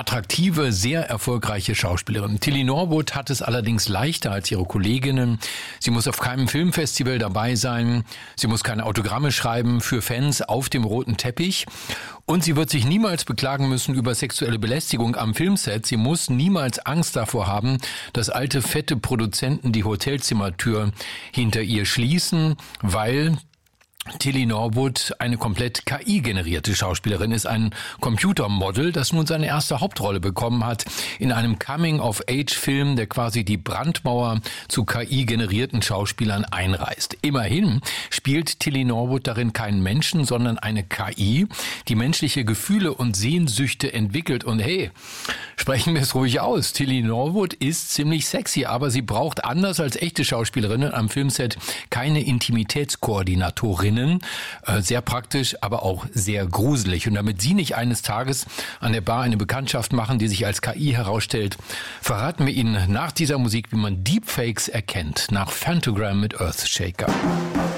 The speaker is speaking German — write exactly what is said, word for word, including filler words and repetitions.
attraktive, sehr erfolgreiche Schauspielerin. Tilly Norwood hat es allerdings leichter als ihre Kolleginnen. Sie muss auf keinem Filmfestival dabei sein. Sie muss keine Autogramme schreiben für Fans auf dem roten Teppich. Und sie wird sich niemals beklagen müssen über sexuelle Belästigung am Filmset. Sie muss niemals Angst davor haben, dass alte, fette Produzenten die Hotelzimmertür hinter ihr schließen, weil Tilly Norwood eine komplett K I-generierte Schauspielerin ist, ein Computermodel, das nun seine erste Hauptrolle bekommen hat in einem Coming-of-Age-Film, der quasi die Brandmauer zu K I-generierten Schauspielern einreißt. Immerhin spielt Tilly Norwood darin keinen Menschen, sondern eine K I, die menschliche Gefühle und Sehnsüchte entwickelt. Und hey, sprechen wir es ruhig aus, Tilly Norwood ist ziemlich sexy, aber sie braucht anders als echte Schauspielerinnen am Filmset keine Intimitätskoordinatorin. Sehr praktisch, aber auch sehr gruselig. Und damit Sie nicht eines Tages an der Bar eine Bekanntschaft machen, die sich als K I herausstellt, verraten wir Ihnen nach dieser Musik, wie man Deepfakes erkennt. Nach Phantogram mit Earthshaker.